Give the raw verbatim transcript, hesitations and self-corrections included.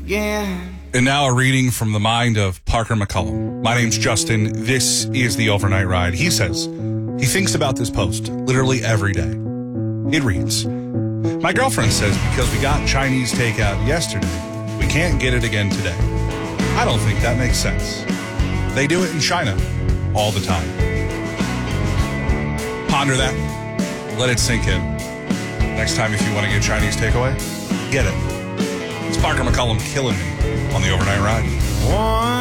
again. And now a reading from the mind of Parker McCullum. My name's Justin. This is the Overnight Ride. He says he thinks about this post literally every day. It reads, my girlfriend says because we got Chinese takeout yesterday, we can't get it again today. I don't think that makes sense. They do it in China all the time. Ponder that. Let it sink in. Next time if you want to get Chinese takeaway, get it. It's Parker McCullum killing me on the Overnight Ride. One